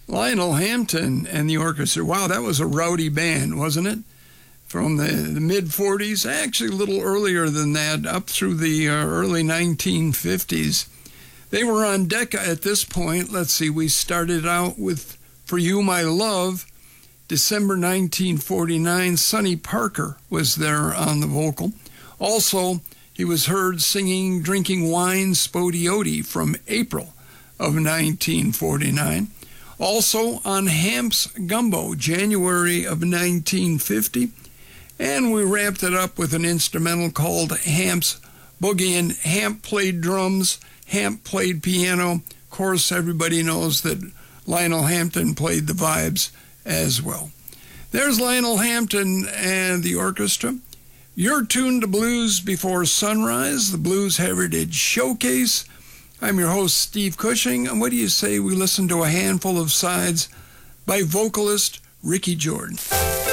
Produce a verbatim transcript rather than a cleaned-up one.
Lionel Hampton and the orchestra. Wow, that was a rowdy band, wasn't it? From the, the mid forties, actually a little earlier than that, up through the uh, early nineteen fifties. They were on Decca at this point. Let's see, we started out with For You, My Love, December nineteen forty-nine. Sonny Parker was there on the vocal. Also, he was heard singing Drinking Wine Spodioti from April of nineteen forty-nine. Also on Hamp's Gumbo, January of nineteen fifty. And we wrapped it up with an instrumental called Hamp's Boogie. And Hamp played drums, Hamp played piano. Of course, everybody knows that Lionel Hampton played the vibes as well. There's Lionel Hampton and the orchestra. You're tuned to Blues Before Sunrise, the Blues Heritage Showcase. I'm your host, Steve Cushing, and what do you say we listen to a handful of sides by vocalist Ricky Jordan?